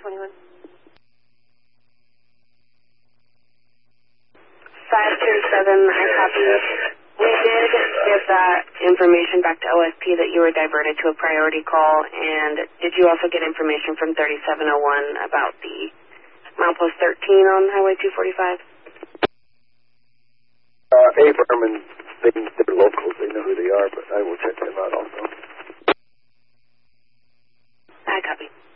21. 537, I copy. We did give that information back to OSP that you were diverted to a priority call, and did you also get information from 3701 about the milepost 13 on Highway 245? Abram and they're locals, they know who they are, but I will check them out also. I copy.